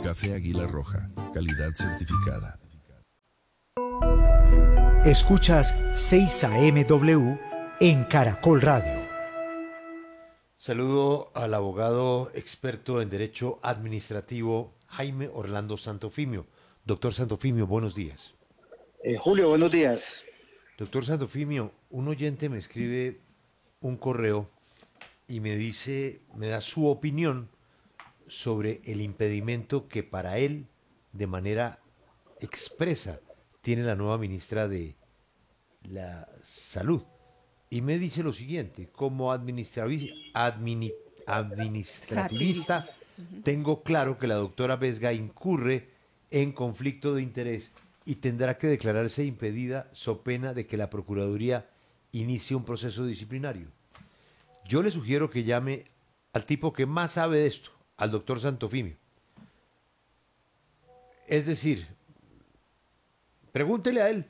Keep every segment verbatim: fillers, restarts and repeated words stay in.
Café Águila Roja, calidad certificada. Escuchas seis A M W en Caracol Radio. Saludo al abogado experto en Derecho Administrativo Jaime Orlando Santofimio. Doctor Santofimio, buenos días. Eh, Julio, buenos días. Doctor Santofimio, un oyente me escribe un correo y me dice, me da su opinión sobre el impedimento que para él, de manera expresa, tiene la nueva ministra de la Salud. Y me dice lo siguiente: como administravi- admini- administrativista, tengo claro que la doctora Vesga incurre en conflicto de interés y tendrá que declararse impedida so pena de que la Procuraduría inicie un proceso disciplinario. Yo le sugiero que llame al tipo que más sabe de esto, al doctor Santofimio. Es decir, pregúntele a él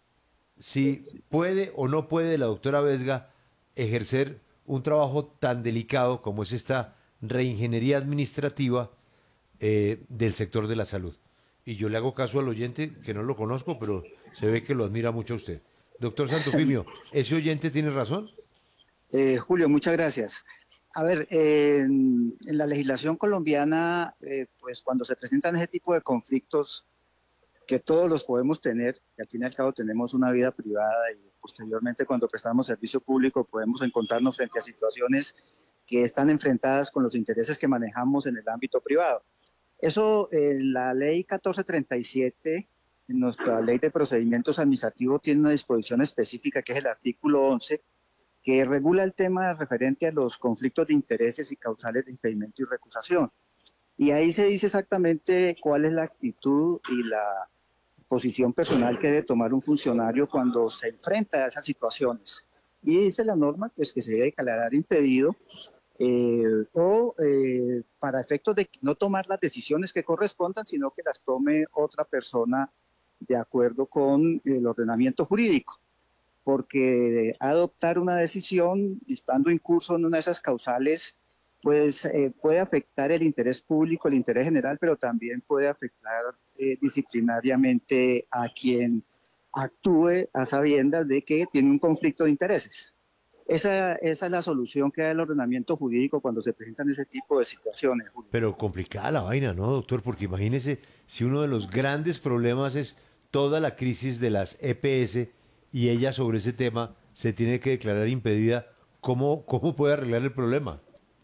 si puede o no puede la doctora Vesga ejercer un trabajo tan delicado como es esta reingeniería administrativa eh, del sector de la salud. Y yo le hago caso al oyente, que no lo conozco, pero se ve que lo admira mucho a usted. Doctor Santofimio, ¿ese oyente tiene razón? Eh, Julio, muchas gracias. A ver, eh, en, en la legislación colombiana, eh, pues cuando se presentan ese tipo de conflictos, que todos los podemos tener, y al fin y al cabo tenemos una vida privada y posteriormente cuando prestamos servicio público podemos encontrarnos frente a situaciones que están enfrentadas con los intereses que manejamos en el ámbito privado. Eso, eh, la ley catorce treinta y siete, en nuestra ley de procedimientos administrativos, tiene una disposición específica que es el artículo once, que regula el tema referente a los conflictos de intereses y causales de impedimento y recusación. Y ahí se dice exactamente cuál es la actitud y la posición personal que debe tomar un funcionario cuando se enfrenta a esas situaciones. Y dice la norma pues, que se debe declarar impedido eh, o eh, para efectos de no tomar las decisiones que correspondan, sino que las tome otra persona de acuerdo con el ordenamiento jurídico. Porque adoptar una decisión estando en curso en una de esas causales, pues eh, puede afectar el interés público, el interés general, pero también puede afectar eh, disciplinariamente a quien actúe a sabiendas de que tiene un conflicto de intereses. Esa, esa es la solución que da el ordenamiento jurídico cuando se presentan ese tipo de situaciones, Julio. Pero complicada la vaina, ¿no, doctor? Porque imagínese si uno de los grandes problemas es toda la crisis de las E P S y ella sobre ese tema se tiene que declarar impedida, ¿cómo, cómo puede arreglar el problema?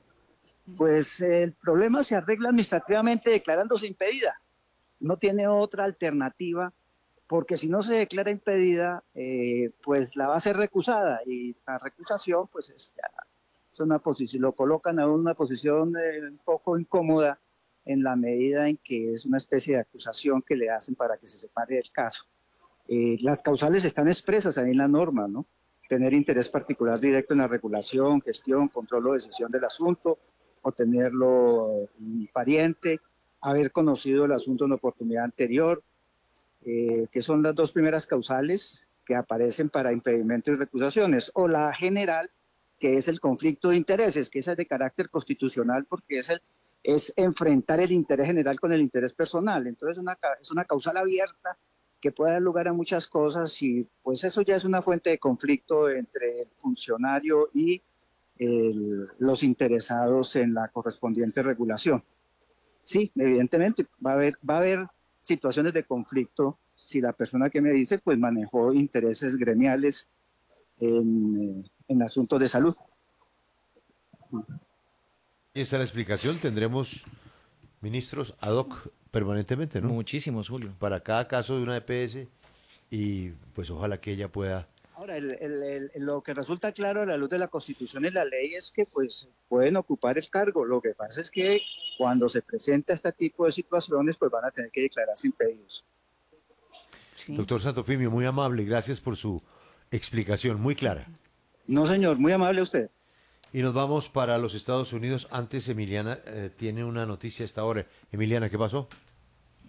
Pues eh, el problema se arregla administrativamente declarándose impedida. No tiene otra alternativa, porque si no se declara impedida, eh, pues la va a ser recusada y la recusación, pues es, ya, es una posición, lo colocan a una posición eh, un poco incómoda en la medida en que es una especie de acusación que le hacen para que se separe del caso. Eh, las causales están expresas ahí en la norma, ¿no? Tener interés particular directo en la regulación, gestión, control o decisión del asunto, o tenerlo un pariente, haber conocido el asunto en oportunidad anterior, eh, que son las dos primeras causales que aparecen para impedimento y recusaciones, o la general, que es el conflicto de intereses, que esa es de carácter constitucional porque es, el, es enfrentar el interés general con el interés personal. Entonces una, es una causal abierta que puede dar lugar a muchas cosas y pues eso ya es una fuente de conflicto entre el funcionario y el, los interesados en la correspondiente regulación. Sí, evidentemente va a haber, va a haber situaciones de conflicto si la persona que me dice pues manejó intereses gremiales en, eh, en asuntos de salud. Y esta es la explicación, tendremos ministros ad hoc permanentemente, ¿no? Muchísimos, Julio. Para cada caso de una E P S y pues ojalá que ella pueda. Ahora, el, el, el, lo que resulta claro a la luz de la Constitución y la ley es que pues pueden ocupar el cargo. Lo que pasa es que cuando se presenta este tipo de situaciones, pues van a tener que declararse impedidos. Sí. Doctor Santofimio, muy amable, gracias por su explicación, muy clara. No, señor, muy amable usted. Y nos vamos para los Estados Unidos. Antes, Emiliana eh, tiene una noticia a esta hora. Emiliana, ¿qué pasó?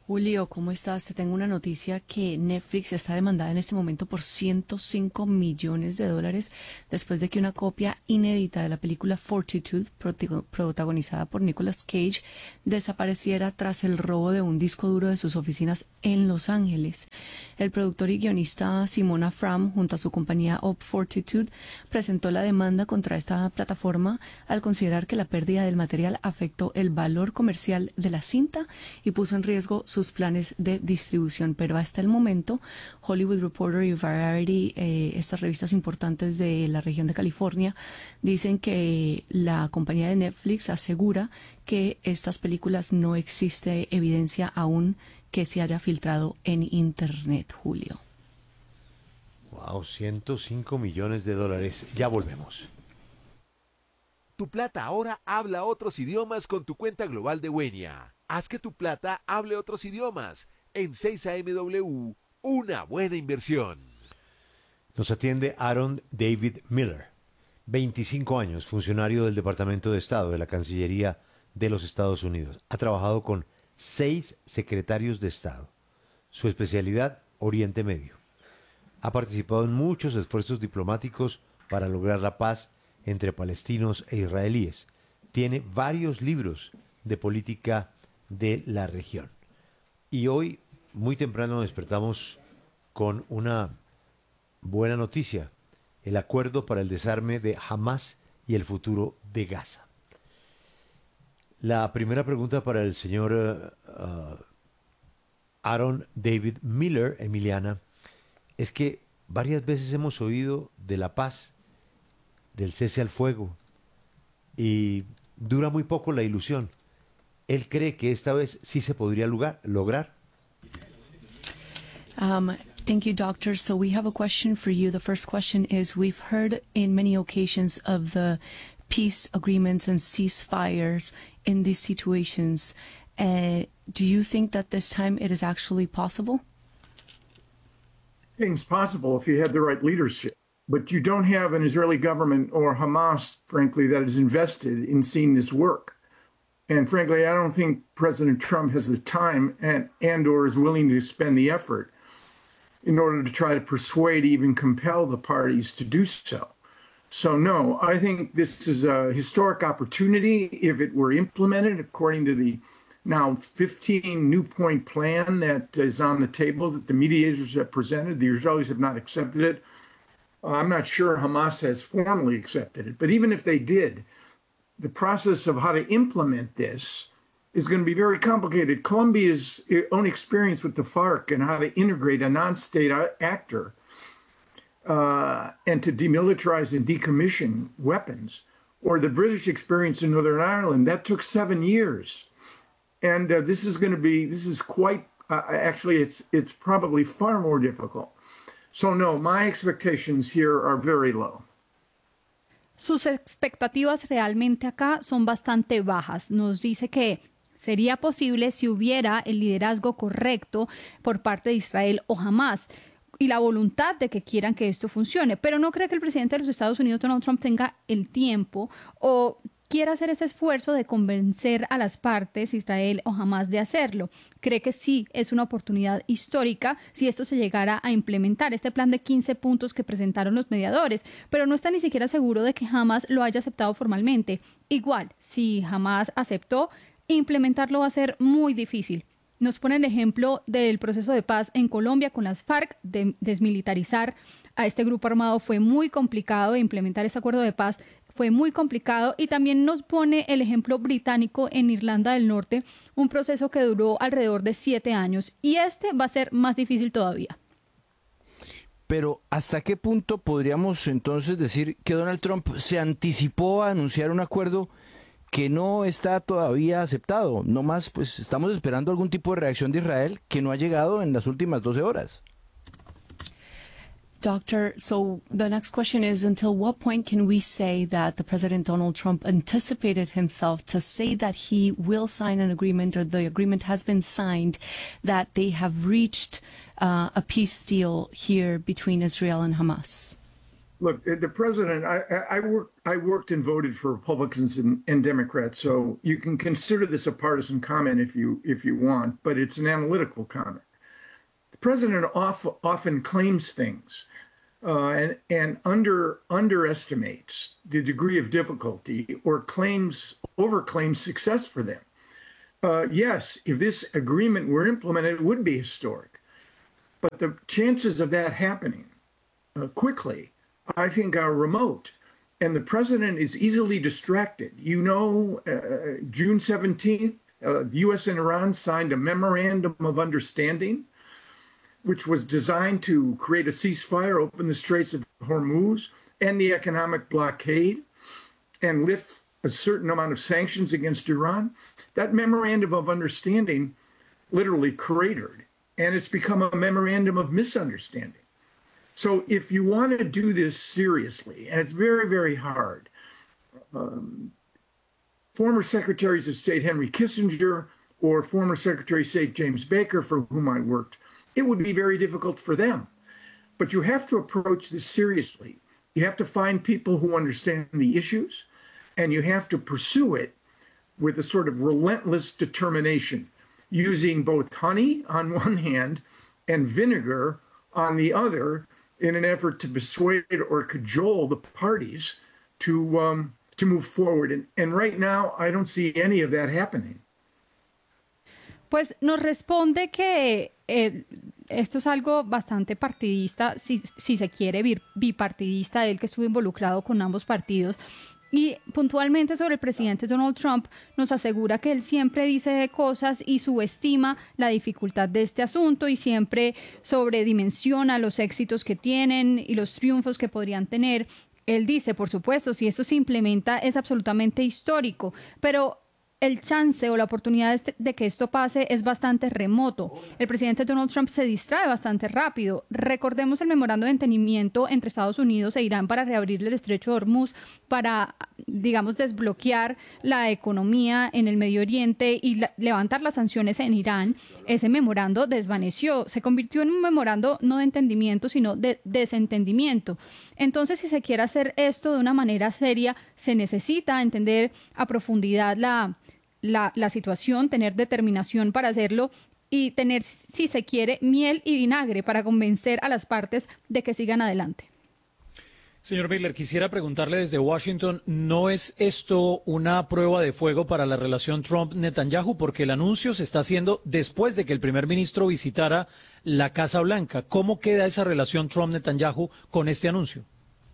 Julio, ¿cómo estás? Te tengo una noticia que Netflix está demandada en este momento por ciento cinco millones de dólares después de que una copia inédita de la película Fortitude, protagonizada por Nicolas Cage, desapareciera tras el robo de un disco duro de sus oficinas en Los Ángeles. El productor y guionista Simona Fram, junto a su compañía Op Fortitude, presentó la demanda contra esta plataforma al considerar que la pérdida del material afectó el valor comercial de la cinta y puso en riesgo sus planes de distribución, pero hasta el momento Hollywood Reporter y Variety, eh, estas revistas importantes de la región de California, dicen que la compañía de Netflix asegura que estas películas no existe evidencia aún que se haya filtrado en internet, Julio. Wow, ciento cinco millones de dólares. Ya volvemos. Tu plata ahora habla otros idiomas con tu cuenta global de Wenia. Haz que tu plata hable otros idiomas. En seis A M W, una buena inversión. Nos atiende Aaron David Miller, veinticinco años, funcionario del Departamento de Estado de la Cancillería de los Estados Unidos. Ha trabajado con seis secretarios de Estado. Su especialidad, Oriente Medio. Ha participado en muchos esfuerzos diplomáticos para lograr la paz entre palestinos e israelíes. Tiene varios libros de política de la región. Y hoy, muy temprano, despertamos con una buena noticia: el acuerdo para el desarme de Hamas y el futuro de Gaza. La primera pregunta para el señor uh, uh, Aaron David Miller, Emiliana, es que varias veces hemos oído de la paz, del cese al fuego, y dura muy poco la ilusión. ¿Él cree que esta vez sí se podría lugar, lograr? Um, thank you, Doctor. So we have a question for you. The first question is, we've heard in many occasions of the peace agreements and ceasefires in these situations. Uh, do you think that this time it is actually possible? Things possible if you have the right leadership. But you don't have an Israeli government or Hamas, frankly, that is invested in seeing this work. And frankly, I don't think President Trump has the time and, and or is willing to spend the effort in order to try to persuade, even compel the parties to do so. So no, I think this is a historic opportunity if it were implemented according to the now fifteen new point plan that is on the table that the mediators have presented. The Israelis have not accepted it. I'm not sure Hamas has formally accepted it, but even if they did, the process of how to implement this is going to be very complicated. Colombia's own experience with the FARC and how to integrate a non-state actor uh, and to demilitarize and decommission weapons, or the British experience in Northern Ireland, that took seven years. And uh, this is going to be, this is quite, uh, actually, it's it's probably far more difficult. So no, my expectations here are very low. Sus expectativas realmente acá son bastante bajas. Nos dice que sería posible si hubiera el liderazgo correcto por parte de Israel o Hamas y la voluntad de que quieran que esto funcione, pero no cree que el presidente de los Estados Unidos, Donald Trump, tenga el tiempo o quiera hacer ese esfuerzo de convencer a las partes, Israel o Hamas, de hacerlo. Cree que sí es una oportunidad histórica si esto se llegara a implementar, este plan de quince puntos que presentaron los mediadores, pero no está ni siquiera seguro de que Hamas lo haya aceptado formalmente. Igual, si Hamas aceptó, implementarlo va a ser muy difícil. Nos pone el ejemplo del proceso de paz en Colombia con las FARC, de desmilitarizar a este grupo armado fue muy complicado, implementar ese acuerdo de paz fue muy complicado, y también nos pone el ejemplo británico en Irlanda del Norte, un proceso que duró alrededor de siete años, y este va a ser más difícil todavía. Pero ¿hasta qué punto podríamos entonces decir que Donald Trump se anticipó a anunciar un acuerdo que no está todavía aceptado? No más, pues estamos esperando algún tipo de reacción de Israel que no ha llegado en las últimas doce horas. Doctor, so the next question is, until what point can we say that the President Donald Trump anticipated himself to say that he will sign an agreement, or the agreement has been signed, that they have reached uh, a peace deal here between Israel and Hamas? Look, the president, I, I, worked, I worked and voted for Republicans and, and Democrats, so you can consider this a partisan comment if you if you want, but it's an analytical comment. The president off, often claims things uh, and, and under underestimates the degree of difficulty or claims, overclaims success for them. Uh, yes, if this agreement were implemented, it would be historic. But the chances of that happening uh, quickly, I think, are remote. And the president is easily distracted. You know, uh, June seventeenth, uh, the U S and Iran signed a memorandum of understanding, which was designed to create a ceasefire, open the Straits of Hormuz, end the economic blockade, and lift a certain amount of sanctions against Iran. That memorandum of understanding literally cratered, and it's become a memorandum of misunderstanding. So if you want to do this seriously, and it's very, very hard, um, former Secretaries of State Henry Kissinger or former Secretary of State James Baker, for whom I worked, it would be very difficult for them. But you have to approach this seriously. You have to find people who understand the issues, and you have to pursue it with a sort of relentless determination, using both honey on one hand and vinegar on the other, in an effort to persuade or cajole the parties to um, to move forward. And, and right now, I don't see any of that happening. Pues nos responde que eh, esto es algo bastante partidista, si, si se quiere, bipartidista, él que estuvo involucrado con ambos partidos. Y puntualmente sobre el presidente Donald Trump nos asegura que él siempre dice cosas y subestima la dificultad de este asunto y siempre sobredimensiona los éxitos que tienen y los triunfos que podrían tener. Él dice, por supuesto, si esto se implementa es absolutamente histórico, pero el chance o la oportunidad de que esto pase es bastante remoto. El presidente Donald Trump se distrae bastante rápido. Recordemos el memorando de entendimiento entre Estados Unidos e Irán para reabrir el estrecho de Hormuz, para, digamos, desbloquear la economía en el Medio Oriente y la, levantar las sanciones en Irán. Ese memorando desvaneció, se convirtió en un memorando no de entendimiento, sino de desentendimiento. Entonces, si se quiere hacer esto de una manera seria, se necesita entender a profundidad la La, la situación, tener determinación para hacerlo y tener, si se quiere, miel y vinagre para convencer a las partes de que sigan adelante. Señor Miller, quisiera preguntarle desde Washington, ¿no es esto una prueba de fuego para la relación Trump-Netanyahu? Porque el anuncio se está haciendo después de que el primer ministro visitara la Casa Blanca. ¿Cómo queda esa relación Trump-Netanyahu con este anuncio?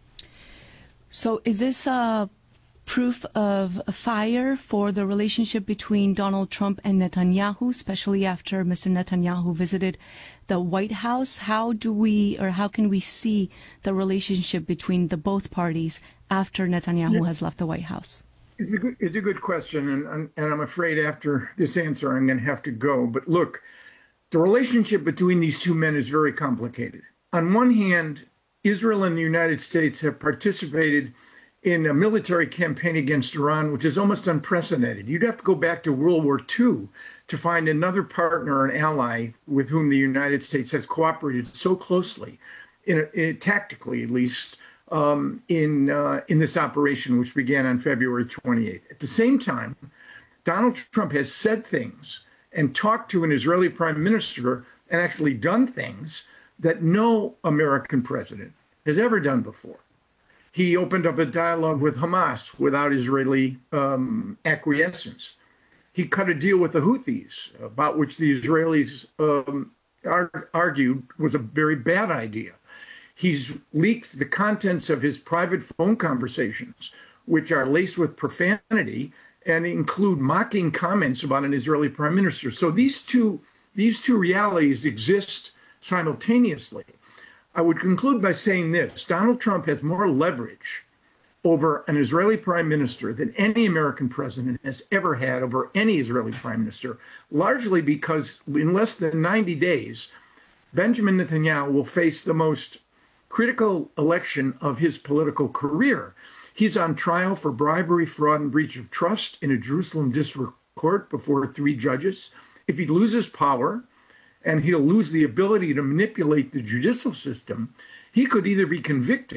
So, is this a proof of fire for the relationship between Donald Trump and Netanyahu, especially after Mister Netanyahu visited the White House? How do we, or how can we see the relationship between the both parties after Netanyahu yeah. has left the White House? It's a good, it's a good question, and, and I'm afraid after this answer I'm going to have to go. But look, the relationship between these two men is very complicated. On one hand, Israel and the United States have participated in a military campaign against Iran, which is almost unprecedented. You'd have to go back to World War Two to find another partner or an ally with whom the United States has cooperated so closely, in, a, in tactically at least, um, in uh, in this operation, which began on February twenty-eighth. At the same time, Donald Trump has said things and talked to an Israeli prime minister and actually done things that no American president has ever done before. He opened up a dialogue with Hamas without Israeli um, acquiescence. He cut a deal with the Houthis, about which the Israelis um, ar- argued was a very bad idea. He's leaked the contents of his private phone conversations, which are laced with profanity and include mocking comments about an Israeli prime minister. So these two, these two realities exist simultaneously. I would conclude by saying this: Donald Trump has more leverage over an Israeli prime minister than any American president has ever had over any Israeli prime minister, largely because in less than ninety days, Benjamin Netanyahu will face the most critical election of his political career. He's on trial for bribery, fraud, and breach of trust in a Jerusalem district court before three judges. If he loses power, and he'll lose the ability to manipulate the judicial system, he could either be convicted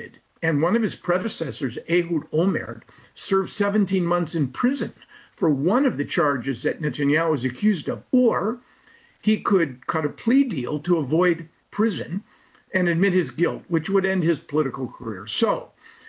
And one of his predecessors, Ehud Olmert, served seventeen months in prison for one of the charges that Netanyahu is accused of. Or he could cut a plea deal to avoid prison and admit his guilt, which would end his political career. So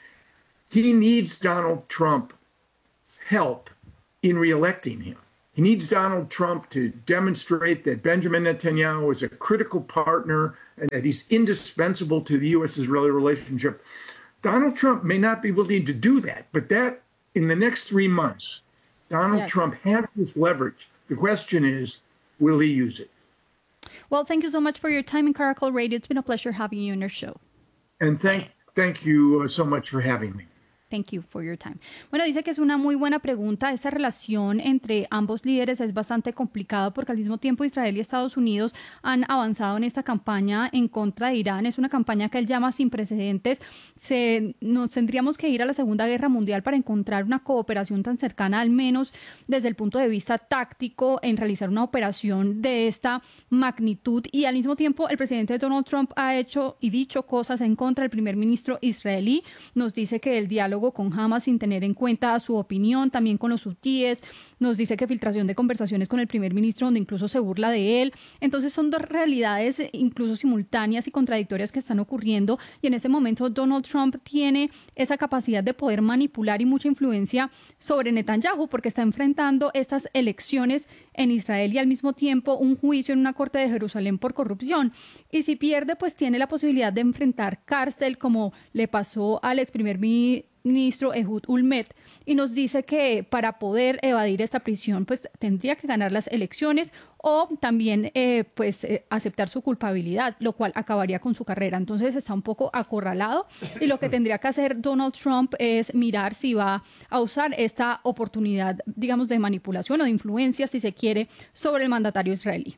he needs Donald Trump's help in reelecting him. He needs Donald Trump to demonstrate that Benjamin Netanyahu is a critical partner and that he's indispensable to the U S-Israeli relationship. Donald Trump may not be willing to do that, but that in the next three months, Donald Yes. Trump has this leverage. The question is, will he use it? Well, thank you so much for your time in Caracol Radio. It's been a pleasure having you on our show. And thank thank you uh, so much for having me. Thank you for your time. Bueno, dice que es una muy buena pregunta. Esta relación entre ambos líderes es bastante complicada porque al mismo tiempo Israel y Estados Unidos han avanzado en esta campaña en contra de Irán. Es una campaña que él llama sin precedentes. Se, nos tendríamos que ir a la Segunda Guerra Mundial para encontrar una cooperación tan cercana, al menos desde el punto de vista táctico, en realizar una operación de esta magnitud. Y al mismo tiempo el presidente Donald Trump ha hecho y dicho cosas en contra del primer ministro israelí. Nos dice que el diálogo con Hamas sin tener en cuenta su opinión, también con los hutíes, nos dice que filtración de conversaciones con el primer ministro donde incluso se burla de él. Entonces son dos realidades incluso simultáneas y contradictorias que están ocurriendo y en este momento Donald Trump tiene esa capacidad de poder manipular y mucha influencia sobre Netanyahu porque está enfrentando estas elecciones en Israel y al mismo tiempo un juicio en una corte de Jerusalén por corrupción. Y si pierde, pues tiene la posibilidad de enfrentar cárcel como le pasó al ex primer ministro ministro Ehud Olmert, y nos dice que para poder evadir esta prisión pues tendría que ganar las elecciones o también eh, pues eh, aceptar su culpabilidad, lo cual acabaría con su carrera. Entonces está un poco acorralado y lo que tendría que hacer Donald Trump es mirar si va a usar esta oportunidad, digamos, de manipulación o de influencia, si se quiere, sobre el mandatario israelí.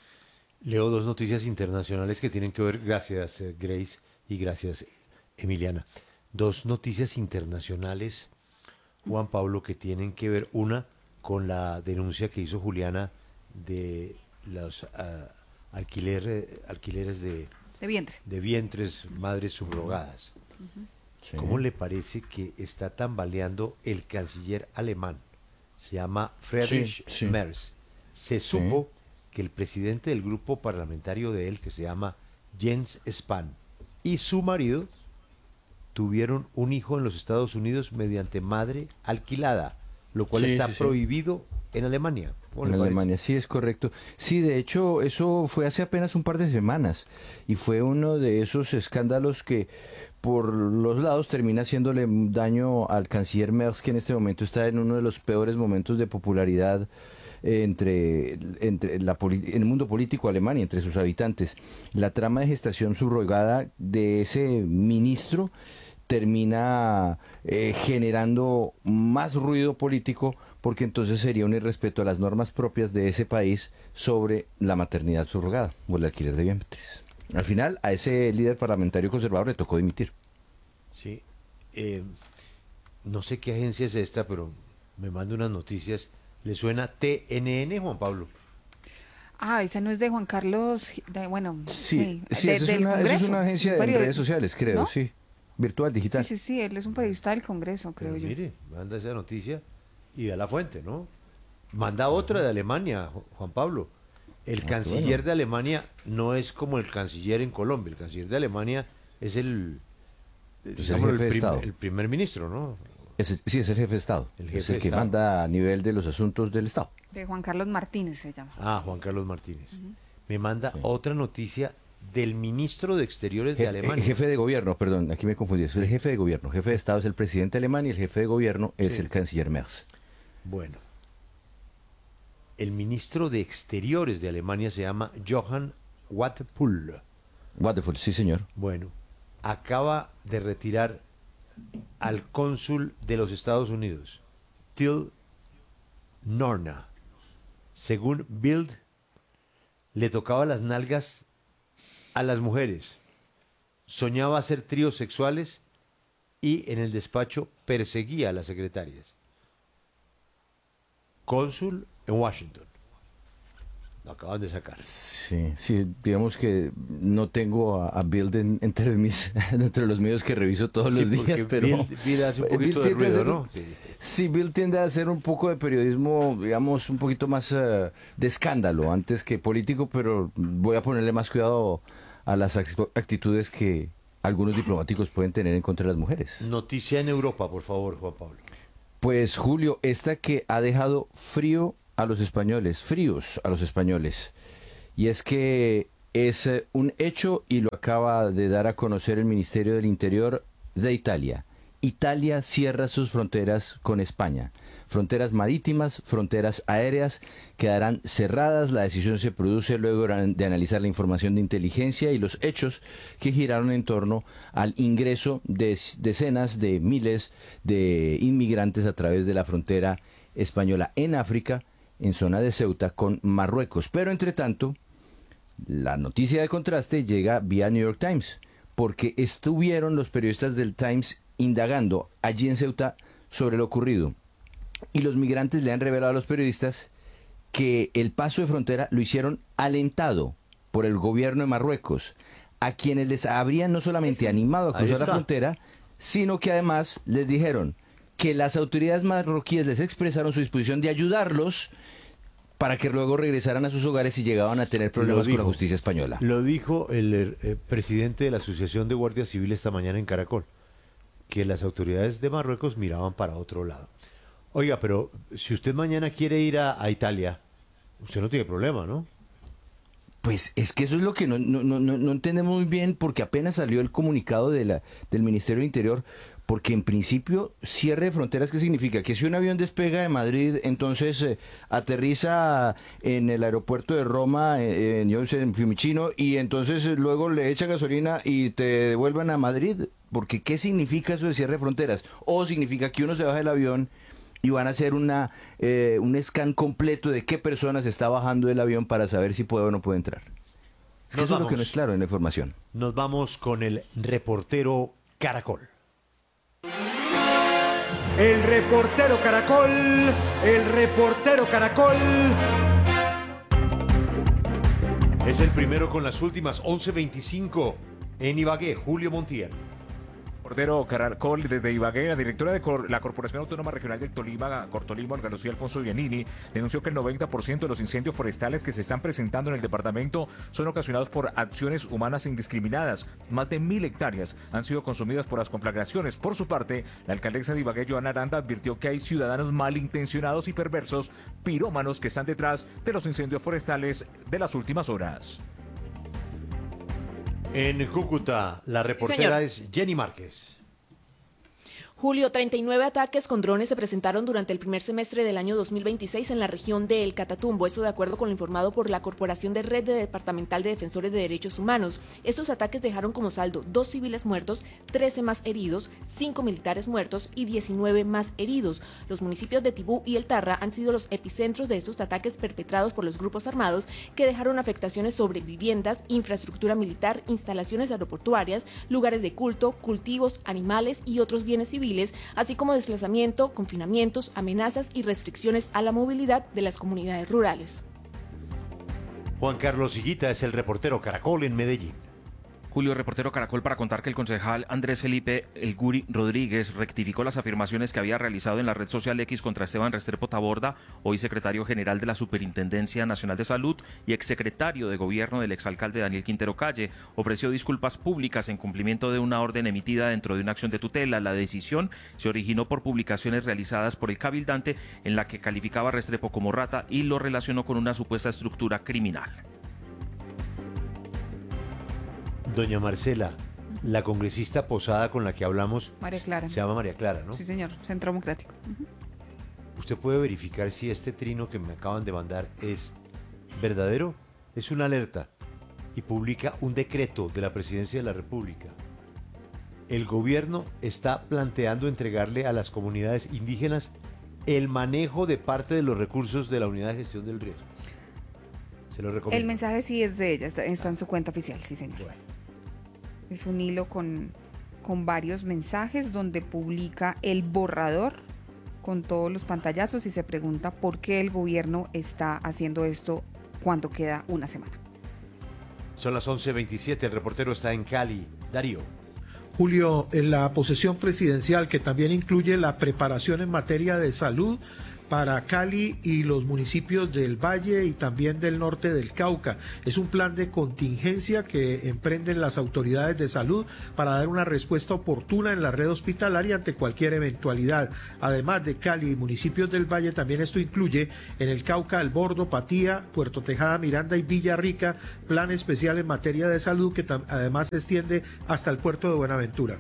Leo dos noticias internacionales que tienen que ver, gracias eh, Grace y gracias Emiliana. Dos noticias internacionales, Juan Pablo, que tienen que ver, una con la denuncia que hizo Juliana de los uh, alquiler, eh, alquileres de, De vientre. de vientres, madres subrogadas. Ujú. Sí. ¿Cómo le parece que está tambaleando el canciller alemán? Se llama Friedrich Sí, sí. Merz. Se supo que el presidente del grupo parlamentario de él, que se llama Jens Spahn, y su marido tuvieron un hijo en los Estados Unidos mediante madre alquilada, lo cual Sí, está sí, sí. prohibido en Alemania. ¿Cómo En le parece? Alemania, sí, es correcto. Sí, de hecho, eso fue hace apenas un par de semanas y fue uno de esos escándalos que por los lados termina haciéndole daño al canciller Merz, que en este momento está en uno de los peores momentos de popularidad entre, entre la, en el mundo político alemán y entre sus habitantes. La trama de gestación subrogada de ese ministro termina eh, generando más ruido político porque entonces sería un irrespeto a las normas propias de ese país sobre la maternidad subrogada o el alquiler de vientres. Al final a ese líder parlamentario conservador le tocó dimitir. Sí. Eh, no sé qué agencia es esta, pero me manda unas noticias. ¿Le suena T N N, Juan Pablo? Ah, esa no es de Juan Carlos, de, bueno, Sí, sí, sí, de- eso, es del una, eso es Congreso, una agencia un de periodi- redes sociales, creo, ¿no? sí. Virtual, digital. Sí, sí, sí, él es un periodista del Congreso, creo Pero yo. mire, manda esa noticia y da la fuente, ¿no? Manda otra de Alemania, Ju- Juan Pablo. El Ah, canciller bueno. de Alemania no es como el canciller en Colombia. El canciller de Alemania es el, el digamos, jefe de prim- Estado. el primer ministro, ¿no? Es el- sí, es el jefe de Estado. El es jefe el de que Estado. manda a nivel de los asuntos del Estado. De Juan Carlos Martínez se llama. Ah, Juan Carlos Martínez. Me manda otra noticia del ministro de Exteriores de Jefe, Alemania. jefe de gobierno, perdón, aquí me confundí. Es el jefe de gobierno. Jefe de Estado es el presidente alemán y el jefe de gobierno es Sí. el canciller Merz. Bueno, el ministro de Exteriores de Alemania se llama Johann Wadephul. Wonderful, sí, señor. Bueno, acaba de retirar al cónsul de los Estados Unidos, Till Norna. Según Bild, le tocaba las nalgas a las mujeres, soñaba hacer tríos sexuales y en el despacho perseguía a las secretarias. Cónsul en Washington. Lo acaban de sacar. Sí, sí, digamos que no tengo a, a Bild en- entre mis, entre los medios que reviso todos Sí, los días, porque pero Bild- Bild hace un poquito de tiende a ruido, hacer- ¿no? Sí. Sí, Bill tiende a hacer un poco de periodismo, digamos, un poquito más eh, de escándalo antes que político, pero voy a ponerle más cuidado a las act- actitudes que algunos diplomáticos pueden tener en contra de las mujeres. Noticia en Europa, por favor, Juan Pablo. Pues Julio, esta que ha dejado frío a los españoles, fríos a los españoles, y es que es eh, un hecho y lo acaba de dar a conocer el Ministerio del Interior de Italia. Italia cierra sus fronteras con España. Fronteras marítimas, fronteras aéreas quedarán cerradas. La decisión se produce luego de analizar la información de inteligencia y los hechos que giraron en torno al ingreso de decenas de miles de inmigrantes a través de la frontera española en África, en zona de Ceuta, con Marruecos. Pero entre tanto, la noticia de contraste llega vía New York Times, porque estuvieron los periodistas del Times indagando allí en Ceuta sobre lo ocurrido. Y los migrantes le han revelado a los periodistas que el paso de frontera lo hicieron alentado por el gobierno de Marruecos, a quienes les habrían no solamente animado a Ahí cruzar la está. frontera, sino que además les dijeron que las autoridades marroquíes les expresaron su disposición de ayudarlos para que luego regresaran a sus hogares si llegaban a tener problemas con la dijo. justicia española. Lo dijo el eh, presidente de la Asociación de Guardia Civil esta mañana en Caracol, que las autoridades de Marruecos miraban para otro lado. Oiga, pero si usted mañana quiere ir a, a Italia, usted no tiene problema, ¿no? Pues es que eso es lo que no, no, no, no entendemos muy bien, porque apenas salió el comunicado de la, del Ministerio del Interior, porque en principio cierre de fronteras, ¿qué significa? Que si un avión despega de Madrid, entonces eh, aterriza en el aeropuerto de Roma, eh, en, yo no sé, en Fiumicino, y entonces eh, luego le echa gasolina y te devuelvan a Madrid, porque ¿qué significa eso de cierre de fronteras? O significa que uno se baja del avión y van a hacer una eh, un scan completo de qué personas está bajando del avión para saber si puede o no puede entrar. Es que Nos eso es lo que vamos. no es claro en la información. Nos vamos con el reportero Caracol. El reportero Caracol, el reportero Caracol. Es el primero con las últimas once veinticinco en Ibagué, Julio Montiel. Reportero Caracol desde Ibagué, la directora de cor la Corporación Autónoma Regional del Tolima, Cortolima, Olga Lucía Alfonso Bianini, denunció que el noventa por ciento de los incendios forestales que se están presentando en el departamento son ocasionados por acciones humanas indiscriminadas. Más de mil hectáreas han sido consumidas por las conflagraciones. Por su parte, la alcaldesa de Ibagué, Joana Aranda, advirtió que hay ciudadanos malintencionados y perversos, pirómanos, que están detrás de los incendios forestales de las últimas horas. En Cúcuta, la reportera es Jenny Márquez. Julio, treinta y nueve ataques con drones se presentaron durante el primer semestre del año dos mil veintiséis en la región de El Catatumbo, esto de acuerdo con lo informado por la Corporación de Red de Departamental de Defensores de Derechos Humanos. Estos ataques dejaron como saldo dos civiles muertos, trece más heridos, cinco militares muertos y diecinueve más heridos. Los municipios de Tibú y El Tarra han sido los epicentros de estos ataques perpetrados por los grupos armados que dejaron afectaciones sobre viviendas, infraestructura militar, instalaciones aeroportuarias, lugares de culto, cultivos, animales y otros bienes civiles, así como desplazamiento, confinamientos, amenazas y restricciones a la movilidad de las comunidades rurales. Juan Carlos Higuita es el reportero Caracol en Medellín. Julio, reportero Caracol, para contar que el concejal Andrés Felipe El Guri Rodríguez rectificó las afirmaciones que había realizado en la red social X contra Esteban Restrepo Taborda, hoy secretario general de la Superintendencia Nacional de Salud y exsecretario de Gobierno del exalcalde Daniel Quintero Calle. Ofreció disculpas públicas en cumplimiento de una orden emitida dentro de una acción de tutela. La decisión se originó por publicaciones realizadas por el cabildante en la que calificaba a Restrepo como rata y lo relacionó con una supuesta estructura criminal. Doña Marcela, la congresista posada con la que hablamos María Clara. se llama María Clara, ¿no? Sí, señor, Centro Democrático. Ujú. ¿Usted puede verificar si este trino que me acaban de mandar es verdadero? Es una alerta y publica un decreto de la Presidencia de la República. El gobierno está planteando entregarle a las comunidades indígenas el manejo de parte de los recursos de la Unidad de Gestión del Riesgo. Se lo recomiendo. El mensaje sí es de ella, está, está en su cuenta oficial, sí, señor. Bueno. Es un hilo con, con varios mensajes donde publica el borrador con todos los pantallazos y se pregunta por qué el gobierno está haciendo esto cuando queda una semana. Son las once veintisiete, el reportero está en Cali. Darío. Julio, en la posesión presidencial, que también incluye la preparación en materia de salud para Cali y los municipios del Valle y también del norte del Cauca. Es un plan de contingencia que emprenden las autoridades de salud para dar una respuesta oportuna en la red hospitalaria ante cualquier eventualidad. Además de Cali y municipios del Valle, también esto incluye en el Cauca, El Bordo, Patía, Puerto Tejada, Miranda y Villarrica, plan especial en materia de salud que además se extiende hasta el puerto de Buenaventura.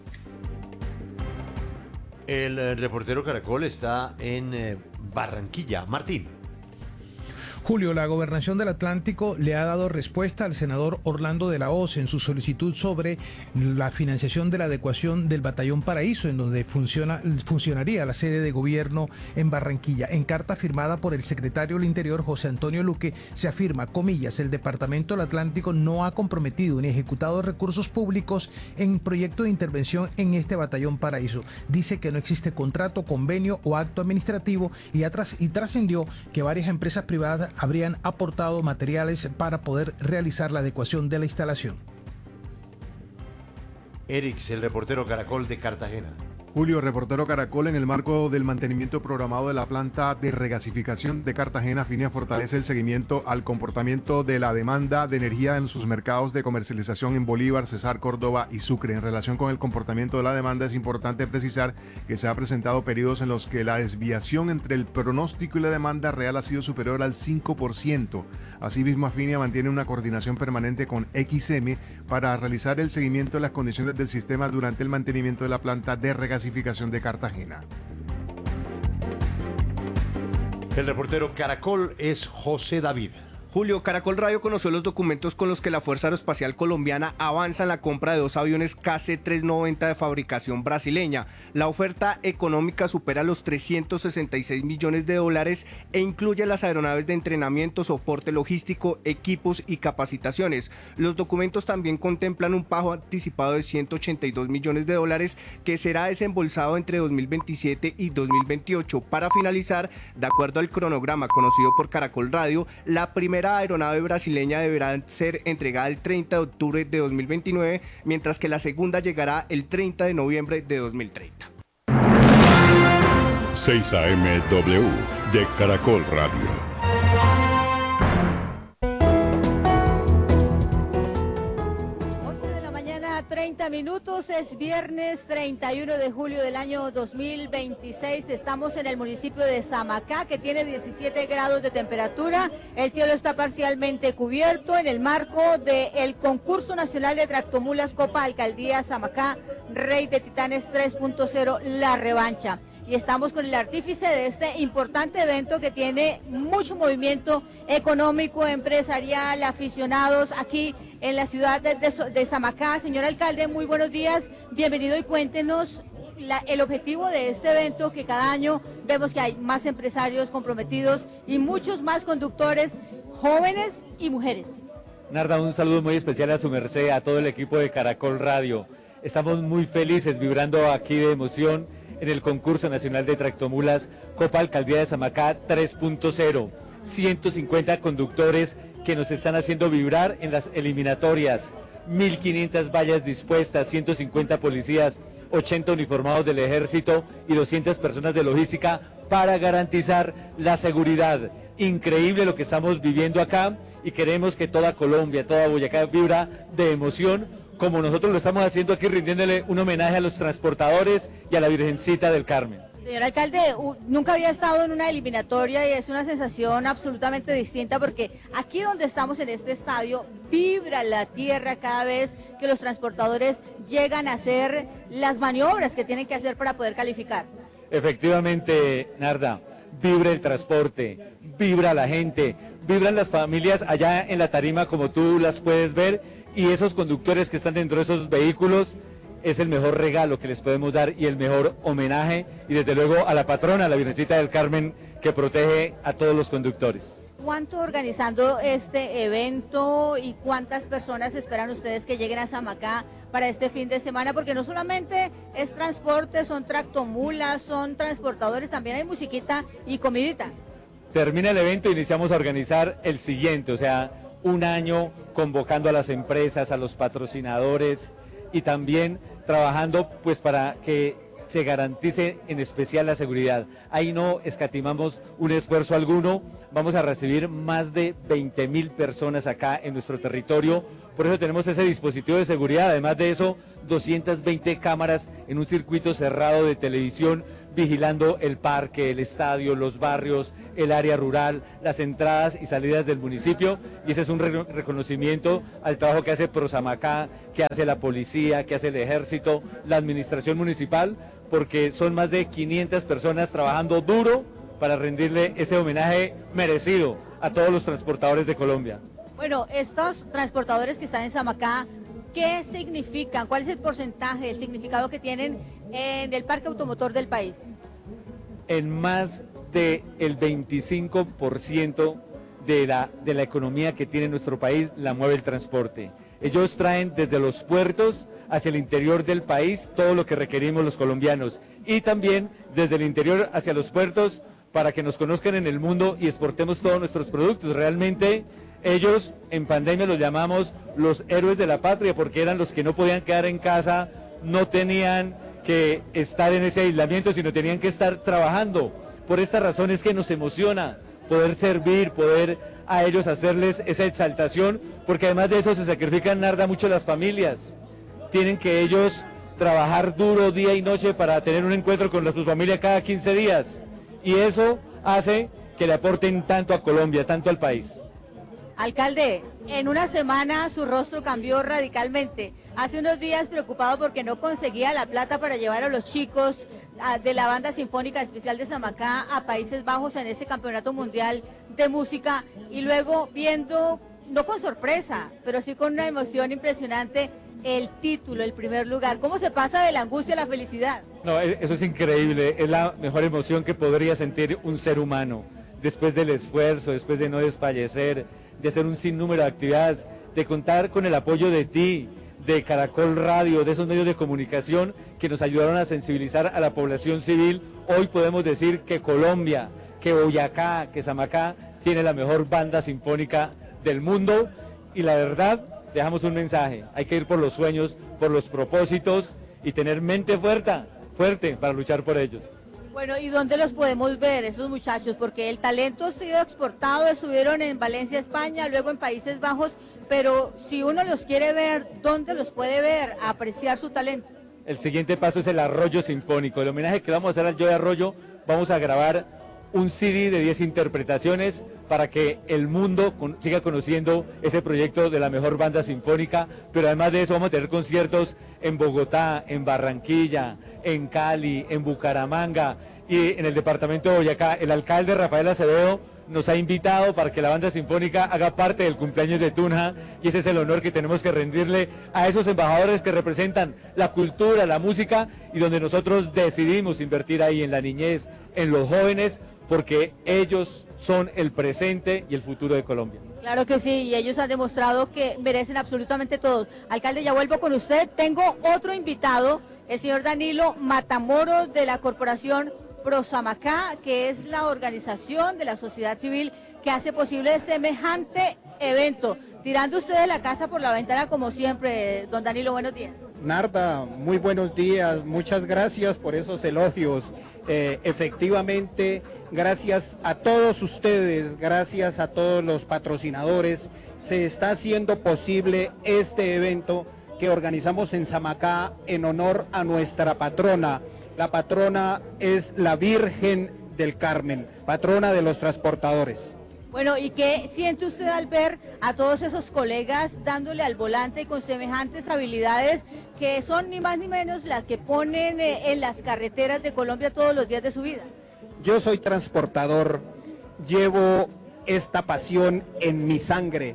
El eh, reportero Caracol está en eh, Barranquilla. Martín. Julio, la Gobernación del Atlántico le ha dado respuesta al senador Orlando de la Hoz en su solicitud sobre la financiación de la adecuación del Batallón Paraíso, en donde funciona, funcionaría la sede de gobierno en Barranquilla. En carta firmada por el secretario del Interior, José Antonio Luque, se afirma, comillas, el Departamento del Atlántico no ha comprometido ni ejecutado recursos públicos en proyecto de intervención en este Batallón Paraíso. Dice que no existe contrato, convenio o acto administrativo y, atras, y trascendió que varias empresas privadas habrían aportado materiales para poder realizar la adecuación de la instalación. Erix, el reportero Caracol de Cartagena. Julio, reportero Caracol, en el marco del mantenimiento programado de la planta de regasificación de Cartagena, Finia fortalece el seguimiento al comportamiento de la demanda de energía en sus mercados de comercialización en Bolívar, Cesar, Córdoba y Sucre. En relación con el comportamiento de la demanda, es importante precisar que se han presentado periodos en los que la desviación entre el pronóstico y la demanda real ha sido superior al cinco por ciento. Asimismo, Afinia mantiene una coordinación permanente con X M para realizar el seguimiento de las condiciones del sistema durante el mantenimiento de la planta de regasificación de Cartagena. El reportero Caracol es José David. Julio, Caracol Radio conoció los documentos con los que la Fuerza Aeroespacial Colombiana avanza en la compra de dos aviones K C trescientos noventa de fabricación brasileña. La oferta económica supera los trescientos sesenta y seis millones de dólares e incluye las aeronaves de entrenamiento, soporte logístico, equipos y capacitaciones. Los documentos también contemplan un pago anticipado de ciento ochenta y dos millones de dólares que será desembolsado entre dos mil veintisiete y dos mil veintiocho. Para finalizar, de acuerdo al cronograma conocido por Caracol Radio, la primera La aeronave brasileña deberá ser entregada el treinta de octubre de dos mil veintinueve, mientras que la segunda llegará el treinta de noviembre de dos mil treinta. seis A M W de Caracol Radio. treinta minutos, es viernes treinta y uno de julio del año dos mil veintiséis. Estamos en el municipio de Samacá, que tiene diecisiete grados de temperatura. El cielo está parcialmente cubierto en el marco del concurso nacional de tractomulas Copa Alcaldía Samacá, Rey de Titanes tres punto cero, la revancha. Y estamos con el artífice de este importante evento que tiene mucho movimiento económico, empresarial, aficionados aquí en la ciudad de, de, de Samacá. Señor alcalde, muy buenos días, bienvenido y cuéntenos la, el objetivo de este evento, que cada año vemos que hay más empresarios comprometidos y muchos más conductores jóvenes y mujeres. Narda, un saludo muy especial a su merced, a todo el equipo de Caracol Radio. Estamos muy felices, vibrando aquí de emoción en el concurso nacional de tractomulas Copa Alcaldía de Samacá tres punto cero. ciento cincuenta conductores que nos están haciendo vibrar en las eliminatorias. mil quinientas vallas dispuestas, ciento cincuenta policías, ochenta uniformados del ejército y doscientas personas de logística para garantizar la seguridad. Increíble lo que estamos viviendo acá y queremos que toda Colombia, toda Boyacá vibra de emoción, como nosotros lo estamos haciendo aquí, rindiéndole un homenaje a los transportadores y a la Virgencita del Carmen. Señor alcalde, nunca había estado en una eliminatoria y es una sensación absolutamente distinta, porque aquí donde estamos en este estadio vibra la tierra cada vez que los transportadores llegan a hacer las maniobras que tienen que hacer para poder calificar. Efectivamente, Narda, vibra el transporte, vibra la gente, vibran las familias allá en la tarima como tú las puedes ver, y esos conductores que están dentro de esos vehículos. Es el mejor regalo que les podemos dar y el mejor homenaje, y desde luego a la patrona, la Virgencita del Carmen, que protege a todos los conductores. ¿Cuánto organizando este evento y cuántas personas esperan ustedes que lleguen a Samacá para este fin de semana? Porque no solamente es transporte, son tractomulas, son transportadores, también hay musiquita y comidita. termina el evento e iniciamos a organizar el siguiente, o sea, un año convocando a las empresas, a los patrocinadores y también trabajando pues para que se garantice en especial la seguridad. Ahí no escatimamos un esfuerzo alguno, vamos a recibir más de veinte mil personas acá en nuestro territorio, por eso tenemos ese dispositivo de seguridad, además de eso, doscientas veinte cámaras en un circuito cerrado de televisión, vigilando el parque, el estadio, los barrios, el área rural, las entradas y salidas del municipio, y ese es un re reconocimiento al trabajo que hace Prosamacá, que hace la policía, que hace el ejército, la administración municipal, porque son más de quinientas personas trabajando duro para rendirle este homenaje merecido a todos los transportadores de Colombia. Bueno, estos transportadores que están en Samacá, ¿qué significan? ¿Cuál es el porcentaje, el significado que tienen en el parque automotor del país? En más del veinticinco por ciento de la, de la economía que tiene nuestro país la mueve el transporte. Ellos traen desde los puertos hacia el interior del país todo lo que requerimos los colombianos y también desde el interior hacia los puertos para que nos conozcan en el mundo y exportemos todos nuestros productos. Realmente ellos en pandemia los llamamos los héroes de la patria porque eran los que no podían quedar en casa, no tenían que estar en ese aislamiento, sino tenían que estar trabajando. Por esta razón es que nos emociona poder servir, poder a ellos hacerles esa exaltación, porque además de eso se sacrifican, Narda, mucho las familias. Tienen que ellos trabajar duro día y noche para tener un encuentro con su familia cada quince días. Y eso hace que le aporten tanto a Colombia, tanto al país. Alcalde, en una semana su rostro cambió radicalmente. Hace unos días preocupado porque no conseguía la plata para llevar a los chicos a, de la Banda Sinfónica Especial de Samacá a Países Bajos en ese campeonato mundial de música y luego viendo, no con sorpresa, pero sí con una emoción impresionante, el título, el primer lugar. ¿Cómo se pasa de la angustia a la felicidad? No, eso es increíble, es la mejor emoción que podría sentir un ser humano después del esfuerzo, después de no desfallecer, de hacer un sinnúmero de actividades, de contar con el apoyo de ti, de Caracol Radio, de esos medios de comunicación que nos ayudaron a sensibilizar a la población civil. Hoy podemos decir que Colombia, que Boyacá, que Samacá tiene la mejor banda sinfónica del mundo y la verdad, dejamos un mensaje, hay que ir por los sueños, por los propósitos y tener mente fuerte, fuerte para luchar por ellos. Bueno, ¿y dónde los podemos ver esos muchachos? Porque el talento ha sido exportado, estuvieron en Valencia, España, luego en Países Bajos, pero si uno los quiere ver, ¿dónde los puede ver, apreciar su talento? El siguiente paso es el Arroyo Sinfónico, el homenaje que vamos a hacer al Yo de Arroyo, vamos a grabar un C D de diez interpretaciones para que el mundo con, siga conociendo ese proyecto de la mejor banda sinfónica, pero además de eso vamos a tener conciertos en Bogotá, en Barranquilla, en Cali, en Bucaramanga y en el departamento de Boyacá. El alcalde Rafael Acevedo nos ha invitado para que la banda sinfónica haga parte del cumpleaños de Tunja y ese es el honor que tenemos que rendirle a esos embajadores que representan la cultura, la música y donde nosotros decidimos invertir ahí en la niñez, en los jóvenes, porque ellos son el presente y el futuro de Colombia. Claro que sí, y ellos han demostrado que merecen absolutamente todo. Alcalde, ya vuelvo con usted. Tengo otro invitado, el señor Danilo Matamoros de la Corporación Prosamacá, que es la organización de la sociedad civil que hace posible semejante evento. Tirando usted de la casa por la ventana como siempre, don Danilo, buenos días. Narda, muy buenos días, muchas gracias por esos elogios. Eh, efectivamente, gracias a todos ustedes, gracias a todos los patrocinadores, se está haciendo posible este evento que organizamos en Samacá en honor a nuestra patrona. La patrona es la Virgen del Carmen, patrona de los transportadores. Bueno, ¿y qué siente usted al ver a todos esos colegas dándole al volante y con semejantes habilidades que son ni más ni menos las que ponen eh, en las carreteras de Colombia todos los días de su vida? Yo soy transportador, llevo esta pasión en mi sangre